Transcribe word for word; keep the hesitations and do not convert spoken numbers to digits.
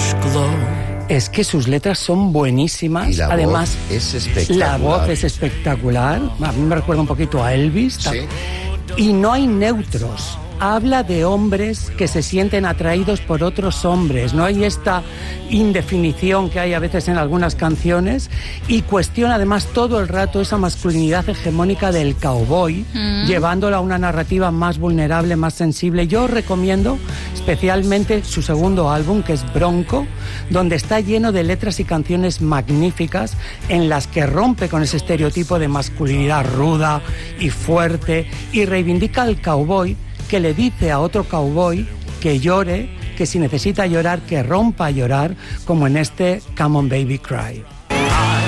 Es que sus letras son buenísimas. Y la Además, voz es espectacular. La voz es espectacular. A mí me recuerda un poquito a Elvis. Sí. Y no hay neutros. Habla de hombres que se sienten atraídos por otros hombres. No hay esta indefinición que hay a veces en algunas canciones, y cuestiona además todo el rato esa masculinidad hegemónica del cowboy, mm. llevándola a una narrativa más vulnerable, más sensible. Yo os recomiendo especialmente su segundo álbum, que es Bronco, donde está lleno de letras y canciones magníficas en las que rompe con ese estereotipo de masculinidad ruda y fuerte y reivindica al cowboy, que le dice a otro cowboy que llore, que si necesita llorar, que rompa a llorar, como en este Come on Baby Cry.